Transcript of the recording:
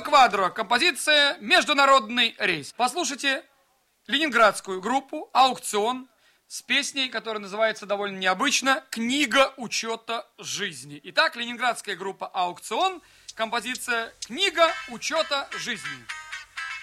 Квадро, композиция «Международный рейс». Послушайте ленинградскую группу «Аукцион» с песней, которая называется довольно необычно «Книга учета жизни». Итак, ленинградская группа «Аукцион», композиция «Книга учета жизни».